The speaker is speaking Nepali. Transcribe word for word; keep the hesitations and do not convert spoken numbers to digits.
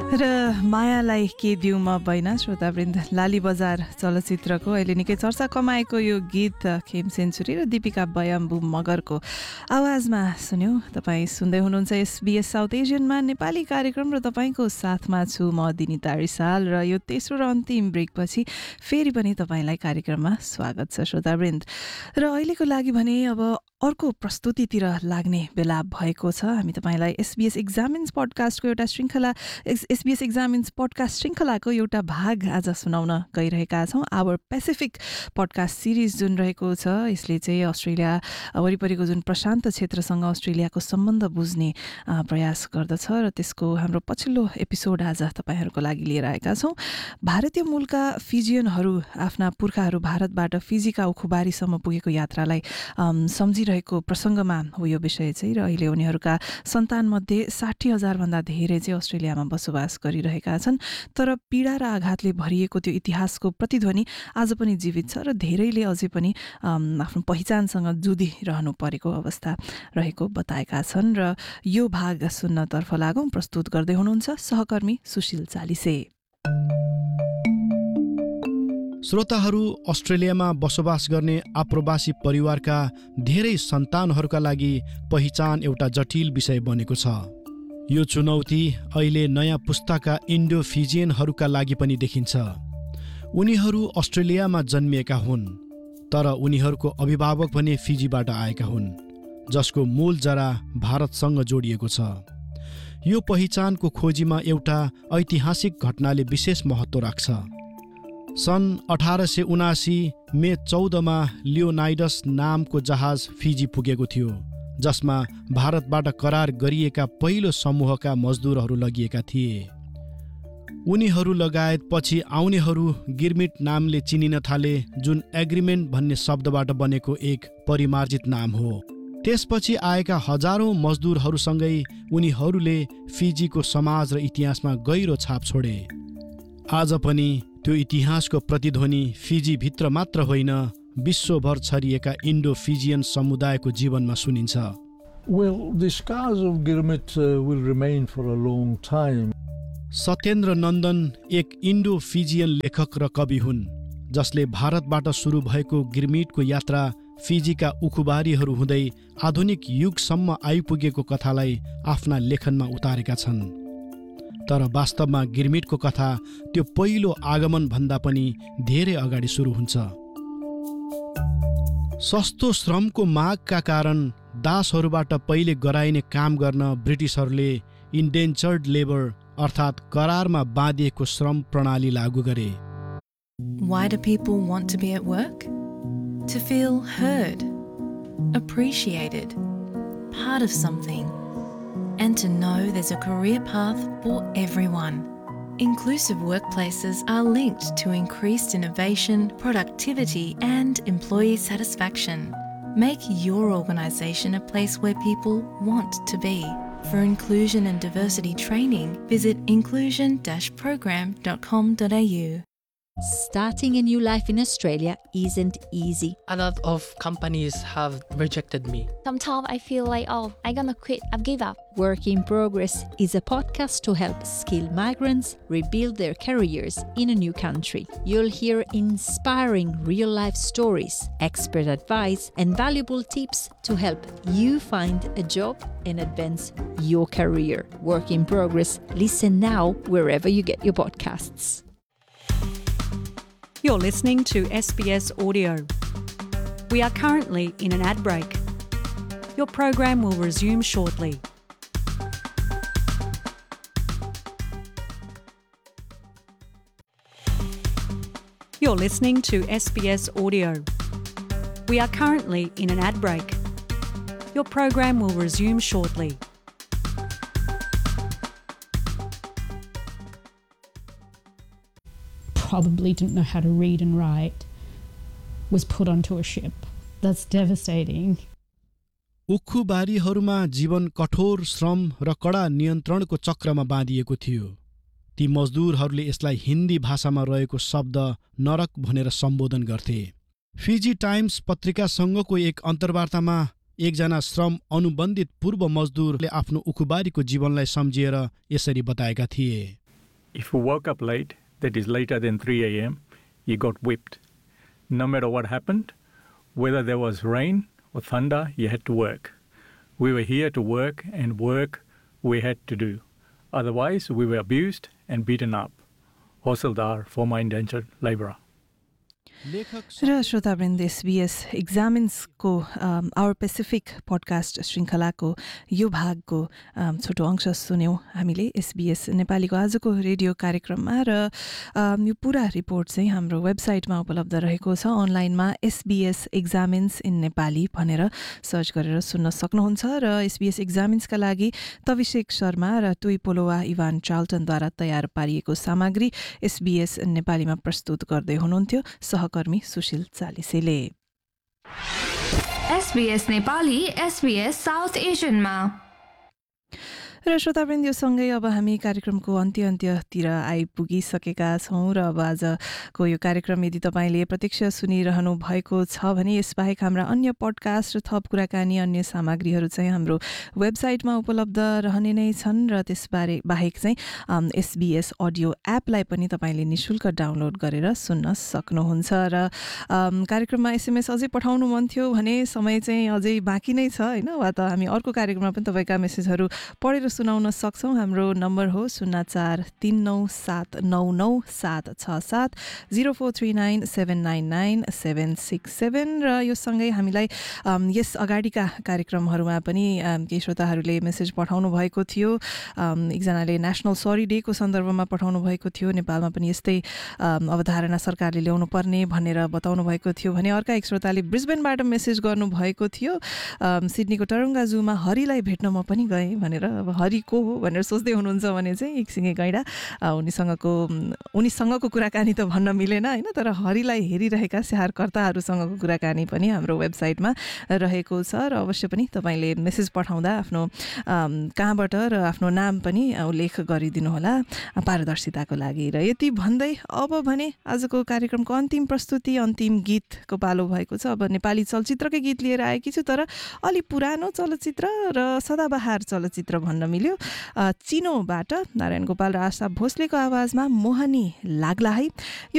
र मायालाई के दिउँ म बैना श्रोतावृन्द लाली बजार चलचित्रको अहिले निकै चर्चा कमाएको यो गीत खेम सेन्चुरी र दीपिका बयाम्बु मगरको आवाजमा सुन्यौँ। तपाईँ सुन्दै हुनुहुन्छ एसबीएस साउथ एसियनमा नेपाली कार्यक्रम र तपाईँको साथमा छु म दिनिता रिसाल र यो तेस्रो र अन्तिम ब्रेकपछि फेरि पनि तपाईँलाई कार्यक्रममा स्वागत छ श्रोतावृन्द। र अहिलेको लागि भने अब अर्को प्रस्तुतितिर लाग्ने बेला भएको छ। हामी तपाईँलाई एसबीएस एक्जामिन्स पडकास्टको एउटा श्रृङ्खला एसबीएस एक्जामिन्स पडकास्ट श्रृङ्खलाको एउटा भाग आज सुनाउन गइरहेका छौँ। आवर पेसिफिक पडकास्ट सिरिज जुन रहेको छ यसले चाहिँ अस्ट्रेलिया वरिपरिको जुन प्रशान्त क्षेत्रसँग अस्ट्रेलियाको सम्बन्ध बुझ्ने प्रयास गर्दछ र त्यसको हाम्रो पछिल्लो एपिसोड आज तपाईँहरूको लागि लिएर आएका छौँ। भारतीय मूलका फिजियनहरू आफ्ना पुर्खाहरू भारतबाट फिजीका उखुबारीसम्म पुगेको यात्रालाई सम्झि रहेको प्रसङ्गमा हो यो विषय चाहिँ। र अहिले उनीहरूका सन्तानमध्ये साठी हजारभन्दा धेरै चाहिँ अस्ट्रेलियामा बसोबास गरिरहेका छन्। तर पीडा र आघातले भरिएको त्यो इतिहासको प्रतिध्वनि आज पनि जीवित छ र धेरैले अझै पनि आफ्नो पहिचानसँग जुधिरहनु परेको अवस्था रहेको बताएका छन्। र यो भाग सुन्नतर्फ लागौँ। प्रस्तुत गर्दै हुनुहुन्छ सहकर्मी सुशील चालिसे। श्रोताहरू, अस्ट्रेलियामा बसोबास गर्ने आप्रवासी परिवारका धेरै सन्तानहरूका लागि पहिचान एउटा जटिल विषय बनेको छ। यो चुनौती अहिले नयाँ पुस्ताका इन्डो फिजियनहरूका लागि पनि देखिन्छ। उनीहरू अस्ट्रेलियामा जन्मिएका हुन् तर उनीहरूको अभिभावक भने फिजीबाट आएका हुन् जसको मूल जरा भारतसँग जोडिएको छ। यो पहिचानको खोजीमा एउटा ऐतिहासिक घटनाले विशेष महत्त्व राख्छ। सन् अठार सय उनासी मे चौधमा लियोनाइडस नामको जहाज फिजी पुगेको थियो जसमा भारतबाट करार गरिएका पहिलो समूहका मजदुरहरू लगिएका थिए। उनीहरू लगायत पछि आउनेहरू गिरमिट नामले चिनिन थाले, जुन एग्रिमेन्ट भन्ने शब्दबाट बनेको एक परिमार्जित नाम हो। त्यसपछि आएका हजारौं मजदुरहरूसँगै उनीहरूले फिजीको समाज र इतिहासमा गहिरो छाप छोडे। आज पनि त्यो इतिहासको प्रतिध्वनि फिजीभित्र मात्र होइन, विश्वभर छरिएका इन्डो फिजियन समुदायको जीवनमा सुनिन्छ। Well, the scars of Girmit uh, will remain for a long time. Satyendra नन्दन एक इन्डो फिजियन लेखक र कवि हुन् जसले भारतबाट सुरु भएको गिरमिटको यात्रा फिजीका उखुबारीहरू हुँदै आधुनिक युगसम्म आइपुगेको कथालाई आफ्ना लेखनमा उतारेका छन्। तर वास्तवमा गिरमिटको कथा त्यो पहिलो आगमन भन्दा पनि धेरै अगाडि सुरु हुन्छ। सस्तो श्रमको मागका कारण दासहरूबाट पहिले गराइने काम गर्न ब्रिटिसहरूले इन्डेन्चर्ड लेबर अर्थात् करारमा बाँधिएको श्रम प्रणाली लागू गरे। Why do people want to be at work? To feel heard, appreciated, part of something, and to know there's a career path for everyone. Inclusive workplaces are linked to increased innovation, productivity, and employee satisfaction. Make your organisation a place where people want to be. For inclusion and diversity training, visit inclusion dash program dot com dot a u. Starting a new life in Australia isn't easy. A lot of companies have rejected me. Sometimes I feel like, oh, I'm gonna quit, I've give up. Work in Progress is a podcast to help skilled migrants rebuild their careers in a new country. You'll hear inspiring real-life stories, expert advice, and valuable tips to help you find a job and advance your career. Work in Progress. Listen now wherever you get your podcasts. You're listening to S B S Audio. We are currently in an ad break. Your program will resume shortly. You're listening to S B S Audio. We are currently in an ad break. Your program will resume shortly. Probably didn't know how to read and write, was put onto a ship. That's devastating. उखुबारीहरूमा जीवन कठोर श्रम र कडा नियन्त्रणको चक्रमा बाँधिएको थियो। ती मजदुरहरूले यसलाई हिन्दी भाषामा रहेको शब्द नरक भनेर सम्बोधन गर्थे। फिजी टाइम्स पत्रिकासँगको एक अन्तर्वार्तामा एकजना श्रम अनुबन्धित पूर्व मजदुरले आफ्नो उखुबारीको जीवनलाई सम्झिएर यसरी बताएका थिए। if you woke up late, that is later than three a.m., you got whipped. No matter what happened, whether there was rain or thunder, you had to work. We were here to work, and work we had to do. Otherwise, we were abused and beaten up. Hosildar, former indentured labourer. र श्रोतावृन्द एसबीएस एक्जामिन्सको आवर पेसिफिक पडकास्ट श्रृङ्खलाको यो भागको छोटो अंश सुन्यौँ हामीले एसबीएस नेपालीको आजको रेडियो कार्यक्रममा र यो पुरा रिपोर्ट चाहिँ हाम्रो वेबसाइटमा उपलब्ध रहेको छ अनलाइनमा एसबीएस एक्जामिन्स इन नेपाली भनेर सर्च गरेर सुन्न सक्नुहुन्छ र एसबीएस एक्जामिन्सका लागि तविषेक शर्मा र टुई पोलोवा इभान चार्ल्टनद्वारा तयार पारिएको सामग्री एसबीएस नेपालीमा प्रस्तुत गर्दै हुनुहुन्थ्यो सहकर्मी Sushil चालिसेले। SBS Nepali SBS south एसियनमा र श्रोतावृन्द यो सँगै अब हामी कार्यक्रमको अन्त्य अन्त्यतिर आइपुगिसकेका छौँ र अब आजको यो कार्यक्रम यदि तपाईँले प्रत्यक्ष सुनिरहनु भएको छ भने यसबाहेक हाम्रा अन्य पडकास्ट र थप कुराकानी अन्य सामग्रीहरू चाहिँ हाम्रो वेबसाइटमा उपलब्ध रहने नै छन् र त्यसबारे बाहेक चाहिँ एसबीएस अडियो एपलाई पनि तपाईँले निशुल्क डाउनलोड गरेर सुन्न सक्नुहुन्छ र कार्यक्रममा एसएमएस अझै पठाउनु मन थियो भने समय चाहिँ अझै बाँकी नै छ होइन वा त हामी अर्को कार्यक्रममा पनि तपाईँका मेसेजहरू पढेर सुनाउन सक्छौँ। हाम्रो नम्बर हो शून्य चार तीन नौ सात नौ नौ सात छ सात zero four three nine seven nine nine seven six seven र यो सँगै हामीलाई यस अगाडिका कार्यक्रमहरूमा पनि केही श्रोताहरूले मेसेज पठाउनु भएको थियो। एकजनाले नेसनल सरी डेको सन्दर्भमा पठाउनु भएको थियो, नेपालमा पनि यस्तै अवधारणा सरकारले ल्याउनु पर्ने भनेर बताउनु भएको थियो भने अर्का एक श्रोताले ब्रिस्बेनबाट मेसेज गर्नुभएको थियो सिडनीको टरङ्गा जूमा हरिलाई भेट्न म पनि गएँ भनेर। अब हरि को हो भनेर सोच्दै हुनुहुन्छ भने चाहिँ एकसिङे गैँडा उनीसँगको उनीसँगको कुराकानी त भन्न मिलेन होइन, तर हरिलाई हेरिरहेका स्याहारकर्ताहरूसँगको कुराकानी पनि हाम्रो वेबसाइटमा रहेको छ र अवश्य पनि तपाईँले मेसेज पठाउँदा आफ्नो कहाँबाट र आफ्नो नाम पनि उल्लेख गरिदिनुहोला पारदर्शिताको लागि। र यति भन्दै अब भने आजको कार्यक्रमको अन्तिम प्रस्तुति अन्तिम गीतको पालो भएको छ। अब नेपाली चलचित्रकै गीत लिएर आएकी छु, तर अलि पुरानो चलचित्र र सदाबहार चलचित्र भन्न मिल्यो। चिनोबाट नारायण गोपाल र आशा भोसलेको आवाजमा मोहनी लाग्ला है।